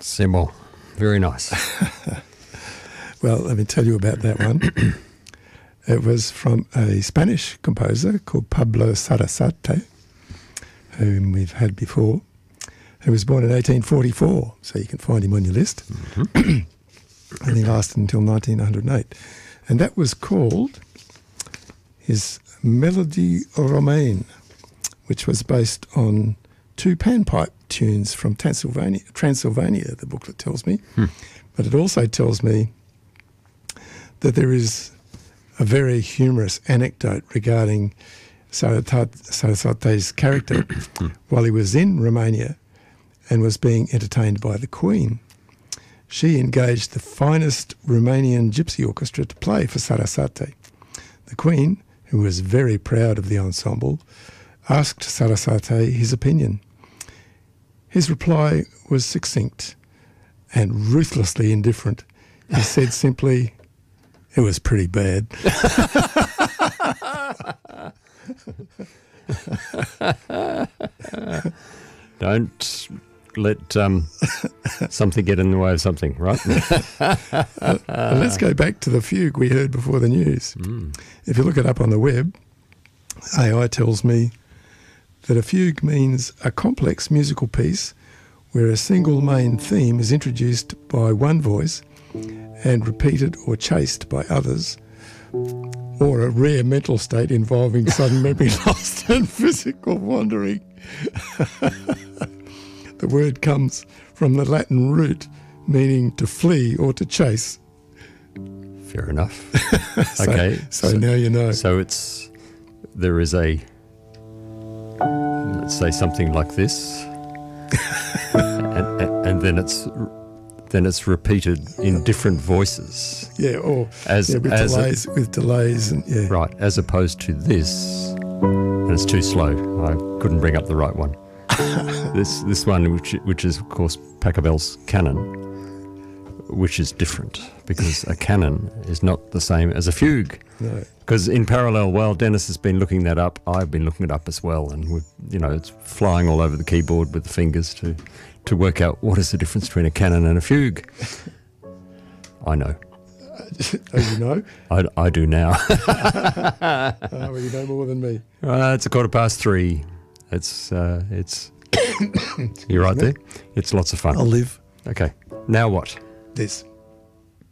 C'est bon. Very nice. Well, let me tell you about that one. It was from a Spanish composer called Pablo Sarasate, whom we've had before, who was born in 1844, so you can find him on your list. And he lasted until 1908. And that was called his Melodie Romaine, which was based on two panpipe tunes from Transylvania, the booklet tells me. But it also tells me that there is a very humorous anecdote regarding Sarasate's character while he was in Romania and was being entertained by the Queen. She engaged the finest Romanian gypsy orchestra to play for Sarasate. The Queen, who was very proud of the ensemble, asked Sarasate his opinion. His reply was succinct and ruthlessly indifferent. He said simply, "It was pretty bad." Don't let something get in the way of something, right? Let's go back to the fugue we heard before the news. If you look it up on the web, AI tells me that a fugue means a complex musical piece where a single main theme is introduced by one voice and repeated or chased by others, or a rare mental state involving sudden memory loss and physical wandering. The word comes from the Latin root meaning to flee or to chase. Fair enough. Okay. So now you know. So there is a, let's say something like this, and then it's repeated in different voices. Yeah, or with delays and yeah. Right, as opposed to this, and it's too slow. I couldn't bring up the right one. This one, which is of course Pachelbel's canon, which is different because a canon is not the same as a fugue. No. Because in parallel, while Dennis has been looking that up, I've been looking it up as well, and it's flying all over the keyboard with the fingers to work out what is the difference between a canon and a fugue. I know. Oh, you know? I do now. Well, you know more than me. It's 3:15. It's you're right there. It's lots of fun. I'll live. Okay. Now what? This.